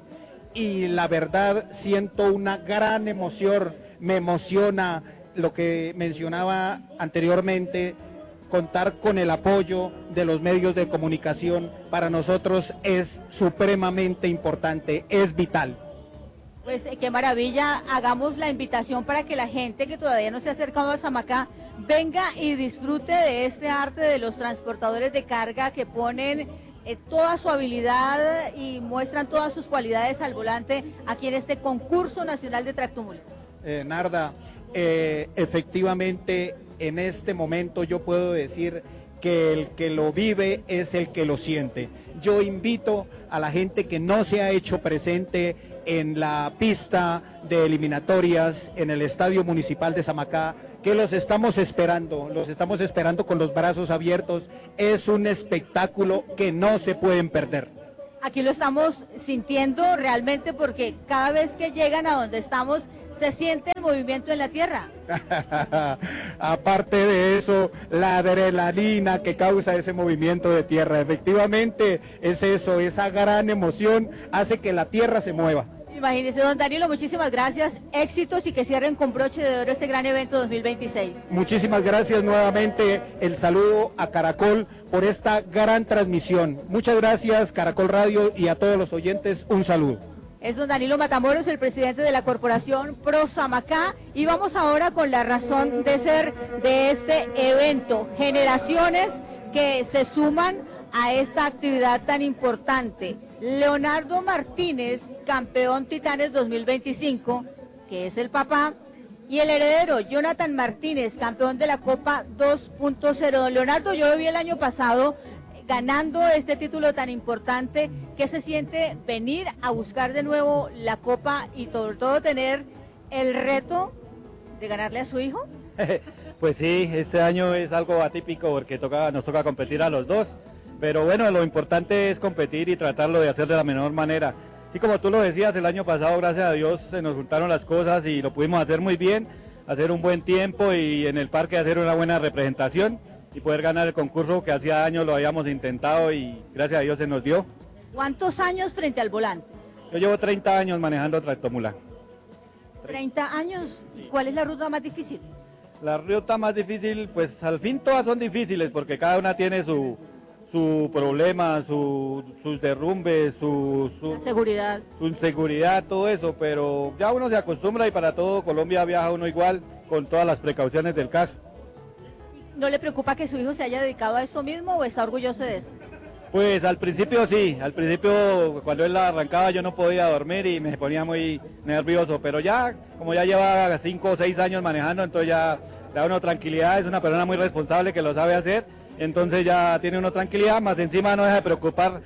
y la verdad siento una gran emoción, me emociona lo que mencionaba anteriormente, contar con el apoyo de los medios de comunicación para nosotros es supremamente importante, es vital. Pues eh, qué maravilla, hagamos la invitación para que la gente que todavía no se ha acercado a Samacá venga y disfrute de este arte de los transportadores de carga que ponen eh, toda su habilidad y muestran todas sus cualidades al volante aquí en este concurso nacional de tractomulas. Eh, Narda, eh, efectivamente en este momento yo puedo decir que el que lo vive es el que lo siente. Yo invito a la gente que no se ha hecho presente en la pista de eliminatorias en el Estadio Municipal de Samacá, que los estamos esperando, los estamos esperando con los brazos abiertos. Es un espectáculo que no se pueden perder. Aquí lo estamos sintiendo realmente porque cada vez que llegan a donde estamos se siente el movimiento en la tierra. Aparte de eso, la adrenalina que causa ese movimiento de tierra, efectivamente es eso, esa gran emoción hace que la tierra se mueva. Imagínese, don Danilo, muchísimas gracias, éxitos y que cierren con broche de oro este gran evento dos mil veintiséis. Muchísimas gracias nuevamente, el saludo a Caracol por esta gran transmisión. Muchas gracias, Caracol Radio, y a todos los oyentes, un saludo. Es don Danilo Matamoros, el presidente de la corporación Pro Samacá, y vamos ahora con la razón de ser de este evento, generaciones que se suman a esta actividad tan importante. Leonardo Martínez, campeón Titanes dos mil veinticinco, que es el papá, y el heredero Jonathan Martínez, campeón de la Copa dos punto cero. Don Leonardo, yo lo vi el año pasado ganando este título tan importante. ¿Qué se siente venir a buscar de nuevo la Copa y sobre todo tener el reto de ganarle a su hijo? Pues sí, este año es algo atípico porque toca, nos toca competir a los dos. Pero bueno, lo importante es competir y tratarlo de hacer de la menor manera. Sí, como tú lo decías, el año pasado, gracias a Dios, se nos juntaron las cosas y lo pudimos hacer muy bien, hacer un buen tiempo y en el parque hacer una buena representación y poder ganar el concurso que hacía años lo habíamos intentado y gracias a Dios se nos dio. ¿Cuántos años frente al volante? Yo llevo treinta años manejando tractomula. treinta años. ¿Y cuál es la ruta más difícil? La ruta más difícil, pues al fin todas son difíciles porque cada una tiene su... su problema, su, sus derrumbes, su, su seguridad. Su inseguridad, todo eso, pero ya uno se acostumbra y para todo Colombia viaja uno igual, con todas las precauciones del caso. ¿No le preocupa que su hijo se haya dedicado a esto mismo o está orgulloso de eso? Pues al principio sí, al principio cuando él arrancaba yo no podía dormir y me ponía muy nervioso, pero ya, como ya lleva cinco o seis años manejando, entonces ya da uno tranquilidad, es una persona muy responsable que lo sabe hacer. Entonces ya tiene uno tranquilidad, más encima no deja de preocupar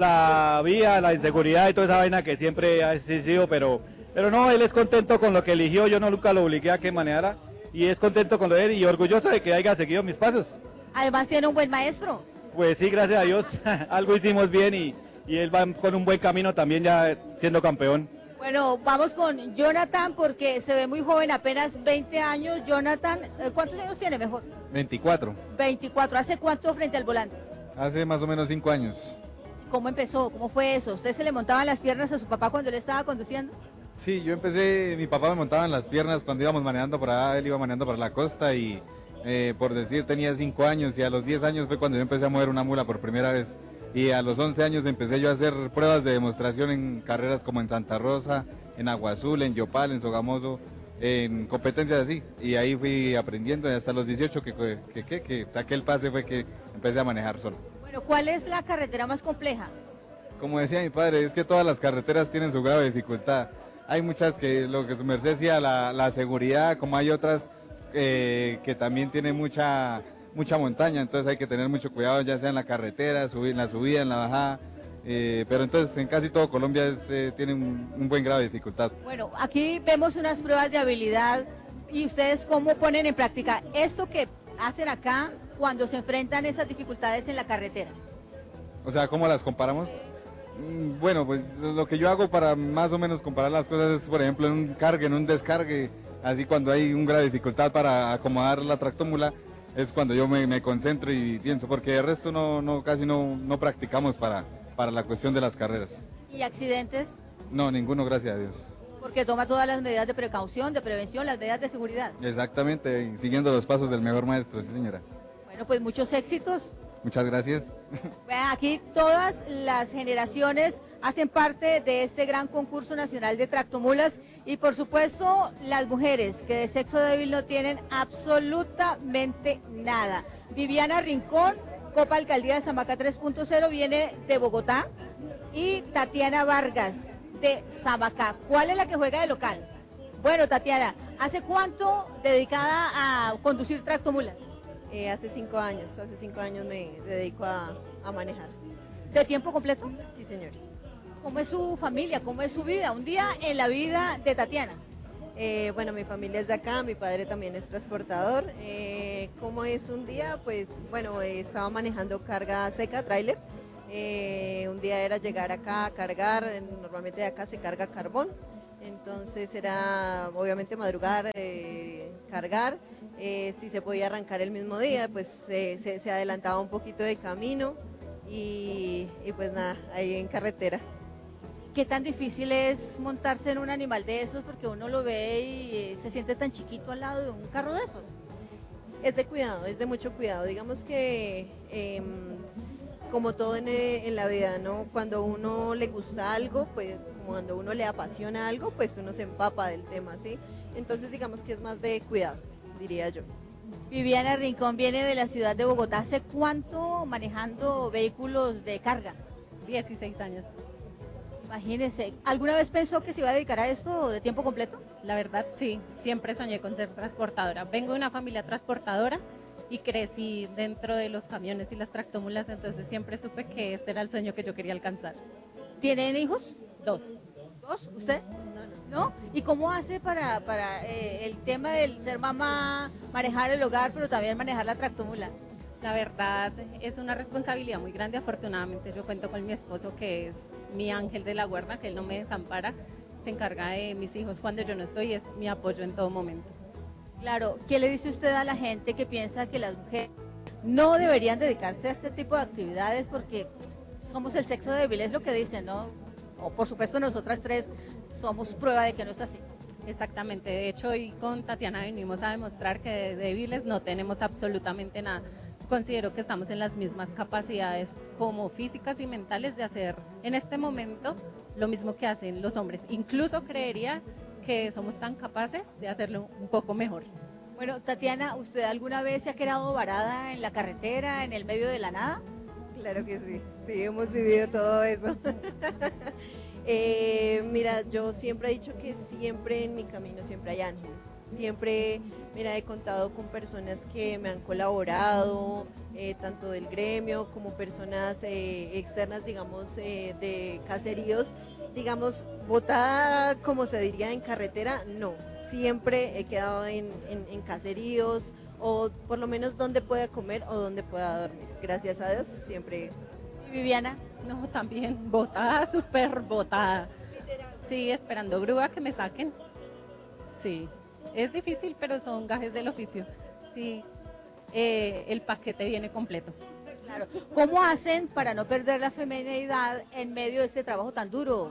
la vía, la inseguridad y toda esa vaina que siempre ha existido, pero, pero no, él es contento con lo que eligió, yo no nunca lo obligué a que manejara y es contento con lo de él y orgulloso de que haya seguido mis pasos. Además tiene un buen maestro. Pues sí, gracias a Dios, algo hicimos bien y, y él va con un buen camino también ya siendo campeón. Bueno, vamos con Jonathan porque se ve muy joven, apenas veinte años. Jonathan, ¿cuántos años tiene mejor? veinticuatro. veinticuatro. ¿Hace cuánto frente al volante? Hace más o menos cinco años. ¿Cómo empezó? ¿Cómo fue eso? ¿Usted se le montaban las piernas a su papá cuando él estaba conduciendo? Sí, yo empecé, mi papá me montaba en las piernas cuando íbamos manejando por allá, él iba manejando por la costa y eh, por decir tenía cinco años y a los diez años fue cuando yo empecé a mover una mula por primera vez. Y a los once años empecé yo a hacer pruebas de demostración en carreras como en Santa Rosa, en Agua Azul, en Yopal, en Sogamoso, en competencias así. Y ahí fui aprendiendo y hasta los dieciocho que, que, que, que saqué el pase fue que empecé a manejar solo. Bueno, ¿cuál es la carretera más compleja? Como decía mi padre, es que todas las carreteras tienen su grado de dificultad. Hay muchas que lo que su merced decía, la, la seguridad, como hay otras eh, que también tienen mucha... mucha montaña, entonces hay que tener mucho cuidado, ya sea en la carretera, subir, en la subida, en la bajada, eh, pero entonces en casi todo Colombia es, eh, tiene un, un buen grado de dificultad. Bueno, aquí vemos unas pruebas de habilidad y ustedes cómo ponen en práctica esto que hacen acá cuando se enfrentan esas dificultades en la carretera. O sea, ¿cómo las comparamos? Mm, Bueno, pues lo que yo hago para más o menos comparar las cosas es, por ejemplo, en un cargue, en un descargue, así cuando hay un grado de dificultad para acomodar la tractómula, es cuando yo me, me concentro y pienso, porque de resto no, no casi no, no practicamos para, para la cuestión de las carreras. ¿Y accidentes? No, ninguno, gracias a Dios. Porque toma todas las medidas de precaución, de prevención, las medidas de seguridad. Exactamente, y siguiendo los pasos del mejor maestro, sí señora. Bueno, pues muchos éxitos. Muchas gracias. Vean, aquí todas las generaciones hacen parte de este gran concurso nacional de tractomulas y por supuesto las mujeres que de sexo débil no tienen absolutamente nada. Viviana Rincón Copa Alcaldía de Samacá tres punto cero viene de Bogotá y Tatiana Vargas de Samacá. ¿Cuál es la que juega de local? Bueno, Tatiana, ¿hace cuánto dedicada a conducir tractomulas? Eh, hace cinco años, hace cinco años me dedico a, a manejar. ¿De tiempo completo? Sí, señor. ¿Cómo es su familia? ¿Cómo es su vida? Un día en la vida de Tatiana. Eh, bueno, mi familia es de acá, mi padre también es transportador. Eh, ¿Cómo es un día? Pues bueno, eh, estaba manejando carga seca, tráiler. Eh, un día era llegar acá a cargar, normalmente de acá se carga carbón. Entonces era obviamente madrugar, eh, cargar. Eh, si se podía arrancar el mismo día, pues eh, se, se adelantaba un poquito de camino y, y pues nada, ahí en carretera. ¿Qué tan difícil es montarse en un animal de esos? Porque uno lo ve y eh, se siente tan chiquito al lado de un carro de esos. Es de cuidado, es de mucho cuidado. Digamos que eh, como todo en, en la vida, ¿no? Cuando uno le gusta algo, pues cuando uno le apasiona algo, pues uno se empapa del tema, ¿sí? Entonces digamos que es más de cuidado, diría yo. Viviana Rincón viene de la ciudad de Bogotá. ¿Hace cuánto manejando vehículos de carga? dieciséis años. Imagínese, ¿alguna vez pensó que se iba a dedicar a esto de tiempo completo? La verdad sí, siempre soñé con ser transportadora. Vengo de una familia transportadora y crecí dentro de los camiones y las tractomulas, entonces siempre supe que este era el sueño que yo quería alcanzar. ¿Tienen hijos? Dos. ¿Dos? ¿Usted? ¿No? ¿Y cómo hace para, para eh, el tema del ser mamá, manejar el hogar, pero también manejar la tractomula? La verdad es una responsabilidad muy grande. Afortunadamente yo cuento con mi esposo, que es mi ángel de la guarda, que él no me desampara, se encarga de mis hijos cuando yo no estoy, es mi apoyo en todo momento. Claro, ¿qué le dice usted a la gente que piensa que las mujeres no deberían dedicarse a este tipo de actividades porque somos el sexo débil? Es lo que dicen, ¿no? O por supuesto nosotras tres somos prueba de que no es así. Exactamente, de hecho hoy con Tatiana venimos a demostrar que de débiles no tenemos absolutamente nada. Considero que estamos en las mismas capacidades como físicas y mentales de hacer en este momento lo mismo que hacen los hombres. Incluso creería que somos tan capaces de hacerlo un poco mejor. Bueno, Tatiana, ¿usted alguna vez se ha quedado varada en la carretera, en el medio de la nada? Claro que sí, sí, hemos vivido todo eso. eh, mira, yo siempre he dicho que siempre en mi camino siempre hay ángeles. Siempre, mira, he contado con personas que me han colaborado, eh, tanto del gremio como personas eh, externas, digamos, eh, de caseríos. Digamos, botada, como se diría, en carretera, no. Siempre he quedado en, en, en caseríos o por lo menos donde pueda comer o donde pueda dormir. Gracias a Dios, siempre. ¿Y Viviana? No, también botada, súper botada. Sí, esperando grúa que me saquen. Sí. Es difícil, pero son gajes del oficio. Sí, eh, el paquete viene completo. Claro. ¿Cómo hacen para no perder la feminidad en medio de este trabajo tan duro?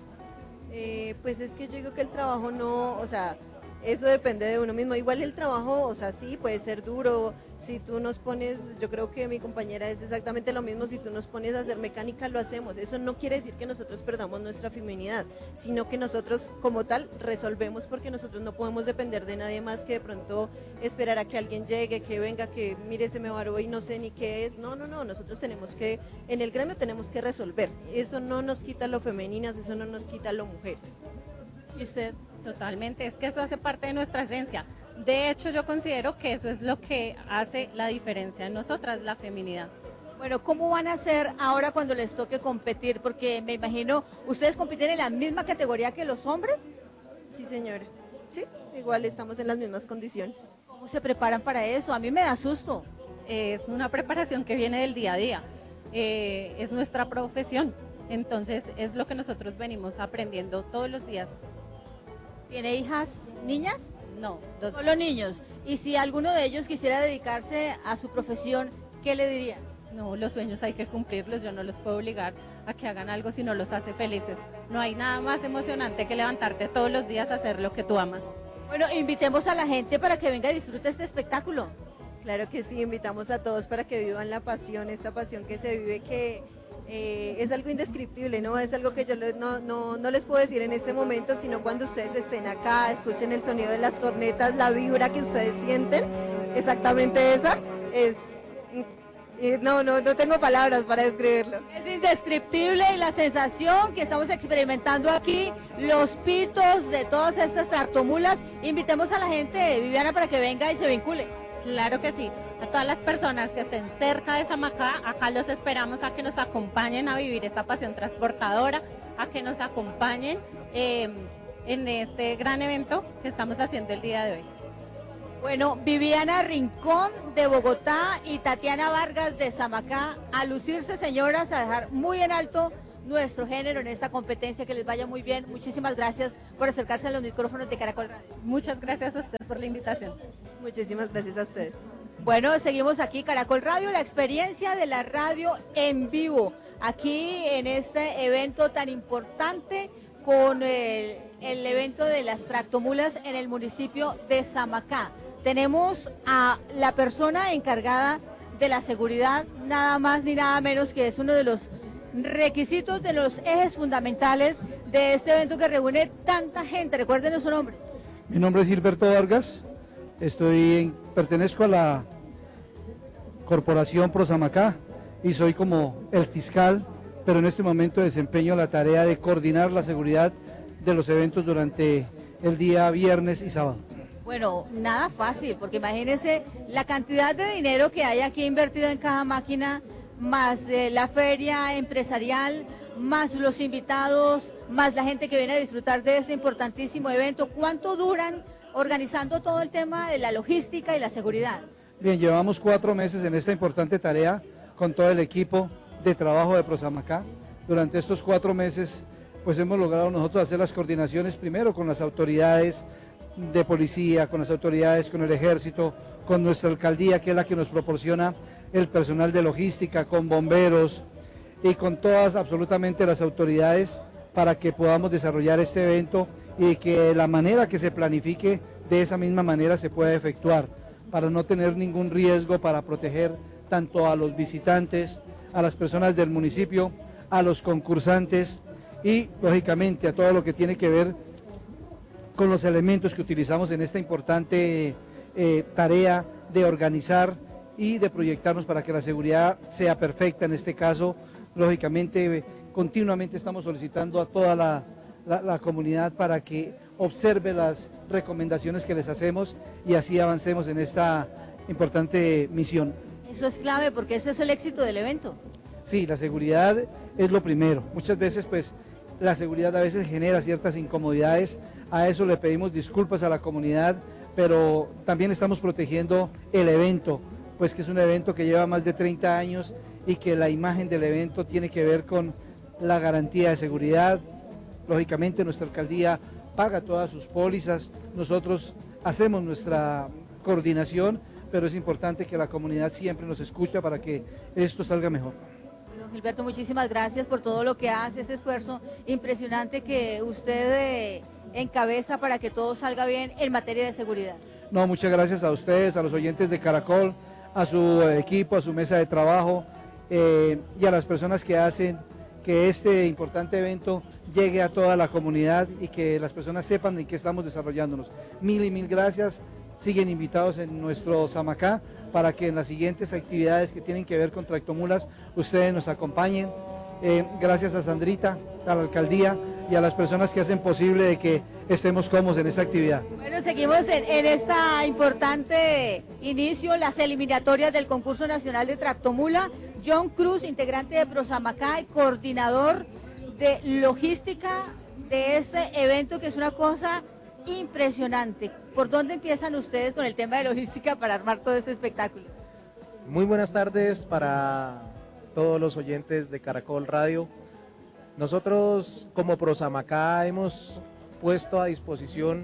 Eh, pues es que yo digo que el trabajo no, o sea, eso depende de uno mismo. Igual el trabajo, o sea, sí, puede ser duro. Si tú nos pones, yo creo que mi compañera es exactamente lo mismo, si tú nos pones a hacer mecánica, lo hacemos. Eso no quiere decir que nosotros perdamos nuestra feminidad, sino que nosotros como tal resolvemos, porque nosotros no podemos depender de nadie más que de pronto esperar a que alguien llegue, que venga, que mire, se me varó y no sé ni qué es. No, no, no, nosotros tenemos que, en el gremio tenemos que resolver. Eso no nos quita lo femeninas, eso no nos quita lo mujeres. ¿Y usted? Totalmente, es que eso hace parte de nuestra esencia. De hecho, yo considero que eso es lo que hace la diferencia en nosotras, la feminidad. Bueno, ¿cómo van a hacer ahora cuando les toque competir? Porque me imagino, ¿ustedes compiten en la misma categoría que los hombres? Sí, señora. Sí, igual estamos en las mismas condiciones. ¿Cómo se preparan para eso? A mí me da susto. Es una preparación que viene del día a día. Eh, es nuestra profesión. Entonces, es lo que nosotros venimos aprendiendo todos los días. ¿Tiene hijas niñas? No, dos. Solo niños. Y si alguno de ellos quisiera dedicarse a su profesión, ¿qué le diría? No, los sueños hay que cumplirlos. Yo no los puedo obligar a que hagan algo si no los hace felices. No hay nada más emocionante que levantarte todos los días a hacer lo que tú amas. Bueno, invitemos a la gente para que venga y disfrute este espectáculo. Claro que sí, invitamos a todos para que vivan la pasión, esta pasión que se vive, que eh, es algo indescriptible, ¿no? Es algo que yo le- no, no, no les puedo decir en este momento, sino cuando ustedes estén acá, escuchen el sonido de las cornetas, la vibra que ustedes sienten, exactamente esa, es, Y no, no, no tengo palabras para describirlo. Es indescriptible y la sensación que estamos experimentando aquí, los pitos de todas estas tractomulas. Invitemos a la gente, Viviana, para que venga y se vincule. Claro que sí. A todas las personas que estén cerca de Samacá, acá los esperamos a que nos acompañen a vivir esta pasión transportadora, a que nos acompañen eh, en este gran evento que estamos haciendo el día de hoy. Bueno, Viviana Rincón de Bogotá y Tatiana Vargas de Samacá, a lucirse, señoras, a dejar muy en alto nuestro género en esta competencia, que les vaya muy bien. Muchísimas gracias por acercarse a los micrófonos de Caracol Radio. Muchas gracias a ustedes por la invitación. Muchísimas gracias a ustedes. Bueno, seguimos aquí, Caracol Radio, la experiencia de la radio en vivo, aquí en este evento tan importante con el, el evento de las tractomulas en el municipio de Samacá. Tenemos a la persona encargada de la seguridad, nada más ni nada menos que es uno de los requisitos, de los ejes fundamentales de este evento que reúne tanta gente. Recuérdenos su nombre. Mi nombre es Gilberto Vargas, estoy en, pertenezco a la Corporación Prosamacá y soy como el fiscal, pero en este momento desempeño la tarea de coordinar la seguridad de los eventos durante el día viernes y sábado. Bueno, nada fácil, porque imagínense la cantidad de dinero que hay aquí invertido en cada máquina, más eh, la feria empresarial, más los invitados, más la gente que viene a disfrutar de este importantísimo evento. ¿Cuánto duran organizando todo el tema de la logística y la seguridad? Bien, llevamos cuatro meses en esta importante tarea con todo el equipo de trabajo de Prosamacá. Durante estos cuatro meses, pues hemos logrado nosotros hacer las coordinaciones primero con las autoridades de policía, con las autoridades, con el ejército, con nuestra alcaldía, que es la que nos proporciona el personal de logística, con bomberos y con todas absolutamente las autoridades para que podamos desarrollar este evento y que la manera que se planifique de esa misma manera se pueda efectuar, para no tener ningún riesgo, para proteger tanto a los visitantes, a las personas del municipio, a los concursantes y lógicamente a todo lo que tiene que ver con los elementos que utilizamos en esta importante eh, tarea de organizar y de proyectarnos para que la seguridad sea perfecta. En este caso, lógicamente, eh, continuamente estamos solicitando a toda la, la, la comunidad para que observe las recomendaciones que les hacemos y así avancemos en esta importante misión. Eso es clave porque ese es el éxito del evento. Sí, la seguridad es lo primero. Muchas veces, pues, la seguridad a veces genera ciertas incomodidades. A eso le pedimos disculpas a la comunidad, pero también estamos protegiendo el evento, pues que es un evento que lleva más de treinta años y que la imagen del evento tiene que ver con la garantía de seguridad. Lógicamente nuestra alcaldía paga todas sus pólizas, nosotros hacemos nuestra coordinación, pero es importante que la comunidad siempre nos escuche para que esto salga mejor. Don Gilberto, muchísimas gracias por todo lo que hace, ese esfuerzo impresionante que usted eh, encabeza para que todo salga bien en materia de seguridad. No, muchas gracias a ustedes, a los oyentes de Caracol, a su equipo, a su mesa de trabajo eh, y a las personas que hacen que este importante evento llegue a toda la comunidad y que las personas sepan en qué estamos desarrollándonos. Mil y mil gracias, siguen invitados en nuestro Samacá para que en las siguientes actividades que tienen que ver con tractomulas ustedes nos acompañen. Eh, gracias a Sandrita, a la alcaldía y a las personas que hacen posible de que estemos cómodos en esta actividad. Bueno, seguimos en, en esta importante inicio, las eliminatorias del concurso nacional de tractomula. John Cruz, integrante de Prosamacá y coordinador de logística de este evento, que es una cosa impresionante. ¿Por dónde empiezan ustedes con el tema de logística para armar todo este espectáculo? Muy buenas tardes para todos los oyentes de Caracol Radio. Nosotros como Prosamacá hemos puesto a disposición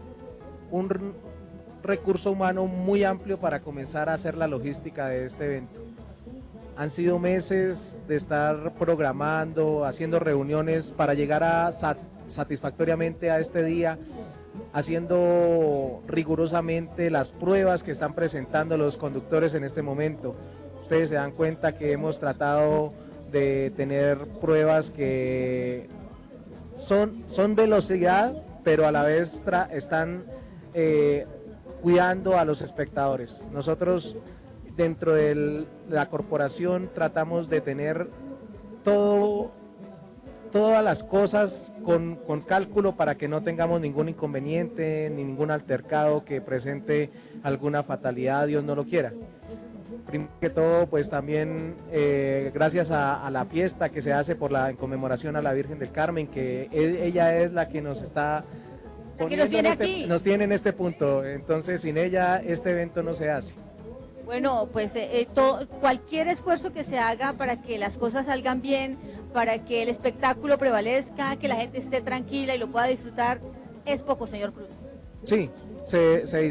un recurso humano muy amplio para comenzar a hacer la logística de este evento. Han sido meses de estar programando, haciendo reuniones para llegar a sat- satisfactoriamente a este día, haciendo rigurosamente las pruebas que están presentando los conductores en este momento. Ustedes se dan cuenta que hemos tratado de tener pruebas que son, son velocidad, pero a la vez tra- están eh, cuidando a los espectadores. Nosotros dentro de la corporación tratamos de tener todo, todas las cosas con, con cálculo para que no tengamos ningún inconveniente ni ningún altercado que presente alguna fatalidad, Dios no lo quiera. Primero que todo, pues también eh, gracias a, a la fiesta que se hace por la en conmemoración a la Virgen del Carmen, que e, ella es la que nos está que nos tiene en este, aquí. nos tiene en este punto, entonces sin ella este evento no se hace. Bueno, pues eh, eh, to- cualquier esfuerzo que se haga para que las cosas salgan bien, para que el espectáculo prevalezca, que la gente esté tranquila y lo pueda disfrutar, es poco, señor Cruz. Sí, se, se